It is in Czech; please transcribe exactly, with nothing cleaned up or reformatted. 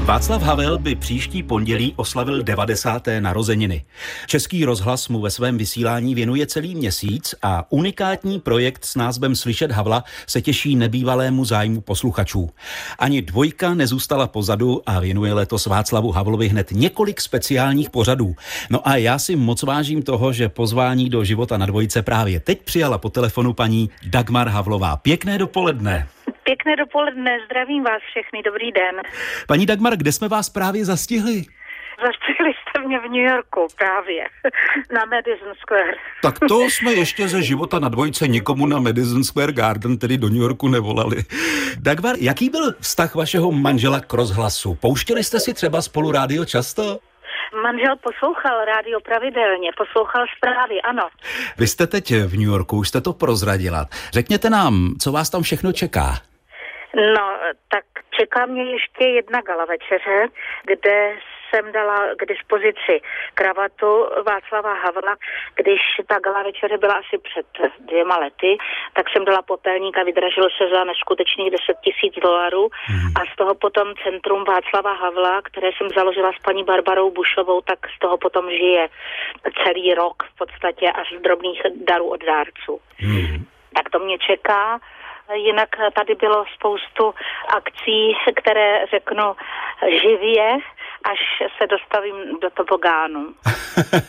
Václav Havel by příští pondělí oslavil devadesáté narozeniny. Český rozhlas mu ve svém vysílání věnuje celý měsíc a unikátní projekt s názvem Slyšet Havla se těší nebývalému zájmu posluchačů. Ani dvojka nezůstala pozadu a věnuje letos Václavu Havlovi hned několik speciálních pořadů. No a já si moc vážím toho, že pozvání do života na dvojce právě teď přijala po telefonu paní Dagmar Havlová. Pěkné dopoledne. Pěkné dopoledne, zdravím vás všechny, dobrý den. Paní Dagmar, kde jsme vás právě zastihli? Zastihli jste mě v New Yorku právě, na Madison Square. Tak to jsme ještě ze života na dvojce nikomu na Madison Square Garden, tedy do New Yorku, nevolali. Dagmar, jaký byl vztah vašeho manžela k rozhlasu? Pouštěli jste si třeba spolu rádio často? Manžel poslouchal rádio pravidelně, poslouchal zprávy, ano. Vy jste teď v New Yorku, už jste to prozradila. Řekněte nám, co vás tam všechno čeká? No, tak čeká mě ještě jedna gala večeře, kde jsem dala k dispozici kravatu Václava Havla. Když ta gala večeře byla asi před dvěma lety, tak jsem dala popelník a vydražil se za neskutečných deset tisíc dolarů hmm. a z toho potom Centrum Václava Havla, které jsem založila s paní Barbarou Bushovou, tak z toho potom žije celý rok v podstatě až z drobných darů od dárců. Hmm. Tak to mě čeká. Jinak tady bylo spoustu akcí, které řeknu živě, až se dostavím do tobogánu.